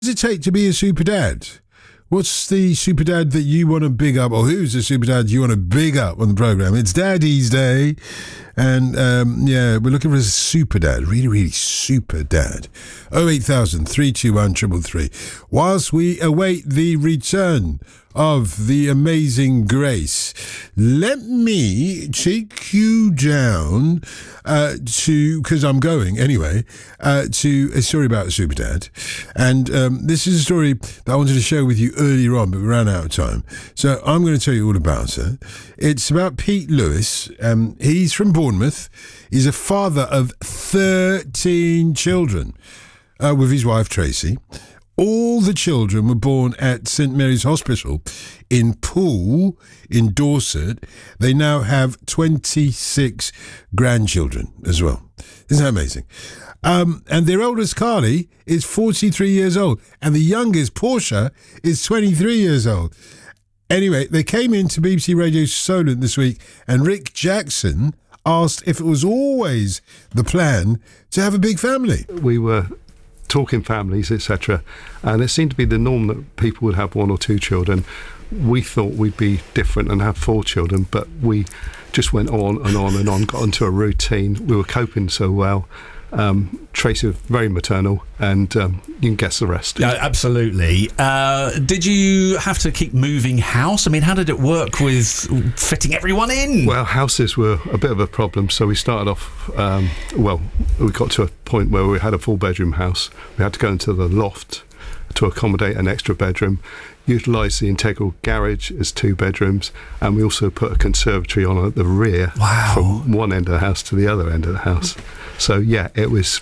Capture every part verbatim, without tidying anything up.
What does it take to be a super dad? What's the super dad that you want to big up, or who's the super dad you want to big up on the programme? It's Daddy's Day, and um, yeah, we're looking for a super dad, really, really super dad. oh eight thousand, three two one, three three three. Whilst we await the return of the amazing Grace, let me take you down uh, to, because I'm going anyway, uh, to a story about Super Dad. And um, this is a story that I wanted to share with you earlier on, but we ran out of time. So I'm going to tell you all about it. It's about Pete Lewis. Um, he's from Bournemouth. He's a father of thirteen children uh, with his wife, Tracy. All the children were born at St Mary's Hospital in Poole, in Dorset. They now have twenty-six grandchildren as well. Isn't that amazing? Um, and their oldest, Carly, is forty-three years old. And the youngest, Portia, is twenty-three years old. Anyway, they came into B B C Radio Solent this week, and Rick Jackson asked if it was always the plan to have a big family. We were talking families, et cetera, and it seemed to be the norm that people would have one or two children. We thought we'd be different and have four children, but we just went on and on and on, got into a routine. We were coping so well. Um, Tracy was very maternal, and um, you can guess the rest. Yeah, absolutely. Uh, did you have to keep moving house? I mean, how did it work with fitting everyone in? Well, houses were a bit of a problem, so we started off, um, well, we got to a point where we had a full bedroom house. We had to go into the loft to accommodate an extra bedroom, utilise the integral garage as two bedrooms, and we also put a conservatory on at the rear. Wow. From one end of the house to the other end of the house. So yeah, it was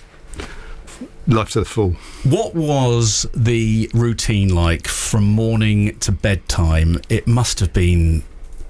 life to the full. What was the routine like from morning to bedtime? It must have been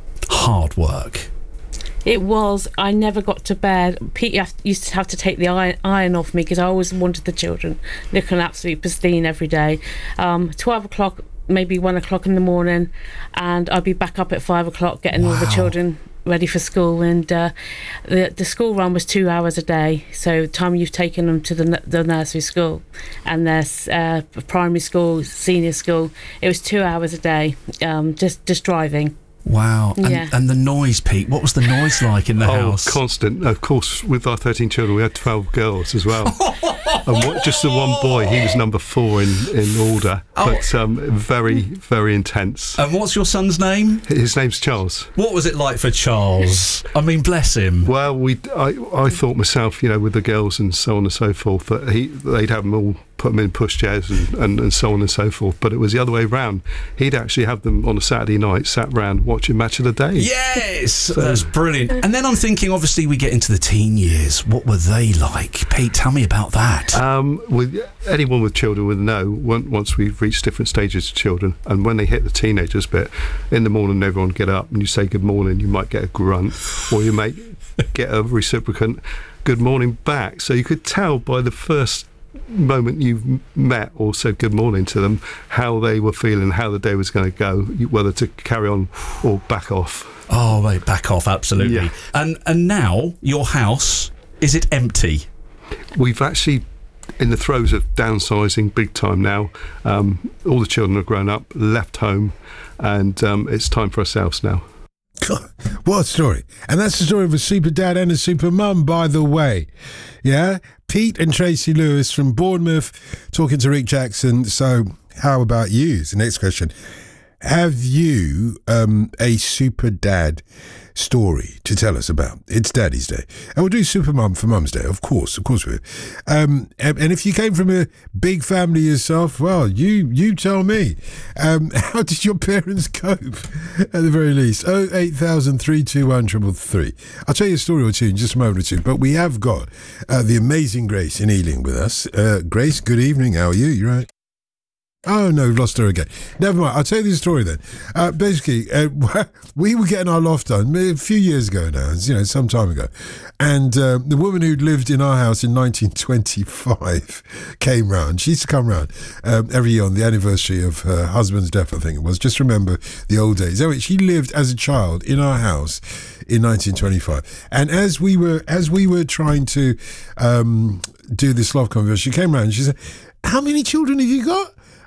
hard work. It was. I never got to bed. Pete used to have to take the iron, iron off me because I always wanted the children looking absolutely pristine every day. Um, twelve o'clock, maybe one o'clock in the morning, and I'd be back up at five o'clock getting wow. all the children ready for school. And uh, the the school run was two hours a day. So the time you've taken them to the the nursery school and there's uh, primary school, senior school, it was two hours a day, um, just just driving. Wow. And, yeah. and the noise, Pete, what was the noise like in the oh, house? Constant. Of course, with our thirteen children, we had twelve girls as well. And what, just the one boy, he was number four in, in order. Oh. But um, very, very intense. And what's your son's name? His name's Charles. What was it like for Charles? I mean, bless him. Well, we, I, I thought myself, you know, with the girls and so on and so forth, that he, they'd have them all, put them in pushchairs and, and, and so on and so forth. But it was the other way round. He'd actually have them on a Saturday night, sat round watching Match of the Day. Yes! So, that's brilliant. And then I'm thinking, obviously, we get into the teen years. What were they like? Pete, tell me about that. Um, with anyone with children would know, once we've reached different stages of children, and when they hit the teenagers bit, in the morning everyone get up and you say good morning, you might get a grunt, or you might get a reciprocant good morning back. So you could tell by the first moment you've met or said good morning to them how they were feeling, how the day was going to go, whether to carry on or back off. Oh, mate, back off, absolutely. Yeah. And and now your house, is it empty? We've actually in the throes of downsizing big time now. Um, all the children have grown up, left home, and um, it's time for ourselves now. God, what a story. And that's the story of a super dad and a super mum, by the way. Yeah? Pete and Tracy Lewis from Bournemouth talking to Rick Jackson. So how about you? Is the next question. Have you um, a super dad story to tell us about? It's Daddy's Day. And we'll do super mum for Mum's Day, of course, of course we will. Um, and, and if you came from a big family yourself, well, you you tell me. Um, how did your parents cope, at the very least? oh eight thousand, three two one, three three three. I'll tell you a story or two in just a moment or two, but we have got uh, the amazing Grace in Ealing with us. Uh, Grace, good evening. How are you? You right? Oh, no, we've lost her again. Never mind. I'll tell you the story then. Uh, basically, uh, we were getting our loft done a few years ago now, you know, some time ago. And uh, the woman who'd lived in our house in nineteen twenty-five came round. She used to come round um, every year on the anniversary of her husband's death, I think it was. Just remember the old days. Anyway, she lived as a child in our house in nineteen twenty-five. And as we were, as we were trying to um, do this loft conversion, she came round and she said, how many children have you got?